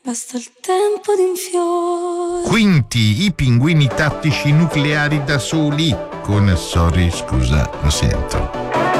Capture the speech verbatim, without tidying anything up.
basta il tempo di un fiore. Quinti, i pinguini tattici nucleari da soli, con sorry, scusa, lo sento.